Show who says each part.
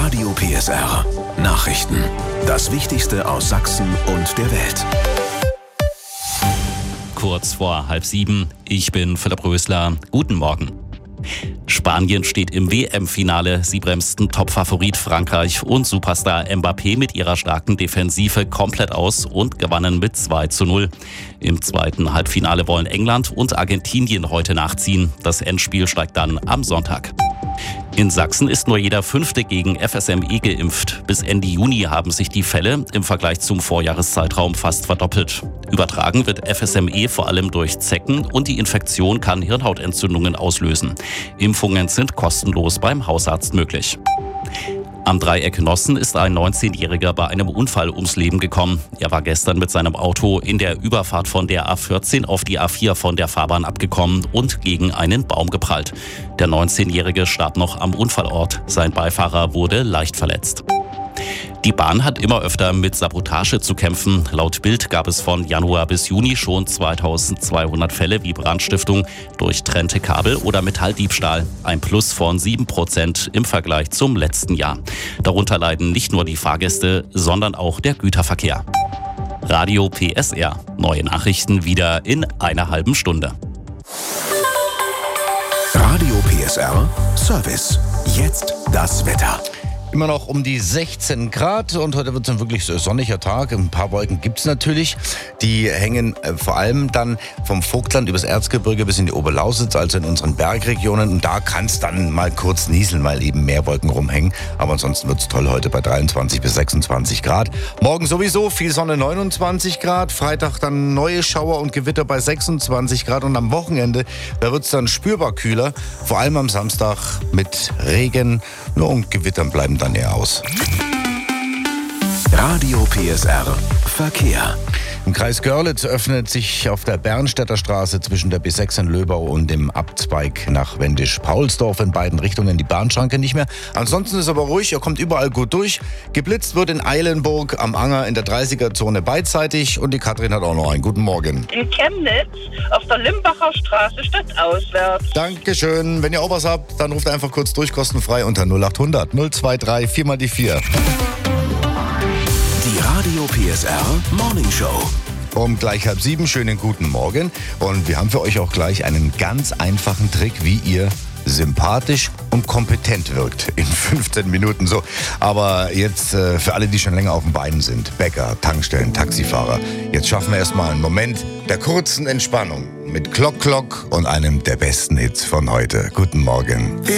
Speaker 1: Radio PSR. Nachrichten. Das Wichtigste aus Sachsen und der Welt.
Speaker 2: Kurz vor 6:30. Ich bin Philipp Rösler. Guten Morgen. Spanien steht im WM-Finale. Sie bremsten Top-Favorit Frankreich und Superstar Mbappé mit ihrer starken Defensive komplett aus und gewannen mit 2:0. Im zweiten Halbfinale wollen England und Argentinien heute nachziehen. Das Endspiel steigt dann am Sonntag. In Sachsen ist nur jeder Fünfte gegen FSME geimpft. Bis Ende Juni haben sich die Fälle im Vergleich zum Vorjahreszeitraum fast verdoppelt. Übertragen wird FSME vor allem durch Zecken und die Infektion kann Hirnhautentzündungen auslösen. Impfungen sind kostenlos beim Hausarzt möglich. Am Dreieck Nossen ist ein 19-Jähriger bei einem Unfall ums Leben gekommen. Er war gestern mit seinem Auto in der Überfahrt von der A14 auf die A4 von der Fahrbahn abgekommen und gegen einen Baum geprallt. Der 19-Jährige starb noch am Unfallort. Sein Beifahrer wurde leicht verletzt. Die Bahn hat immer öfter mit Sabotage zu kämpfen. Laut Bild gab es von Januar bis Juni schon 2200 Fälle wie Brandstiftung, durchtrennte Kabel oder Metalldiebstahl. Ein Plus von 7% im Vergleich zum letzten Jahr. Darunter leiden nicht nur die Fahrgäste, sondern auch der Güterverkehr. Radio PSR. Neue Nachrichten wieder in einer halben Stunde.
Speaker 1: Radio PSR Service. Jetzt das Wetter.
Speaker 3: Immer noch um die 16 Grad und heute wird es ein wirklich sonniger Tag. Ein paar Wolken gibt es natürlich. Die hängen vor allem dann vom Vogtland übers Erzgebirge bis in die Oberlausitz, also in unseren Bergregionen. Und da kann es dann mal kurz nieseln, weil eben mehr Wolken rumhängen. Aber ansonsten wird es toll heute bei 23 bis 26 Grad. Morgen sowieso viel Sonne, 29 Grad. Freitag dann neue Schauer und Gewitter bei 26 Grad. Und am Wochenende, da wird es dann spürbar kühler. Vor allem am Samstag mit Regen und Gewittern bleiben dann eher aus.
Speaker 1: Radio PSR Verkehr.
Speaker 3: Im Kreis Görlitz öffnet sich auf der Bernstädter Straße zwischen der B6 in Löbau und dem Abzweig nach Wendisch-Paulsdorf in beiden Richtungen die Bahnschranke nicht mehr. Ansonsten ist aber ruhig, er kommt überall gut durch. Geblitzt wird in Eilenburg am Anger in der 30er-Zone beidseitig und die Katrin hat auch noch einen guten Morgen.
Speaker 4: In Chemnitz auf der Limbacher Straße stadtauswärts.
Speaker 3: Dankeschön. Wenn ihr auch was habt, dann ruft einfach kurz durch, kostenfrei unter 0800 023 4 mal die 4.
Speaker 1: Die Radio PSR Morning Show.
Speaker 3: Um gleich 6:30, schönen guten Morgen. Und wir haben für euch auch gleich einen ganz einfachen Trick, wie ihr sympathisch und kompetent wirkt in 15 Minuten. So, aber jetzt für alle, die schon länger auf den Beinen sind, Bäcker, Tankstellen, Taxifahrer, jetzt schaffen wir erstmal einen Moment der kurzen Entspannung mit Klock Klock und einem der besten Hits von heute. Guten Morgen.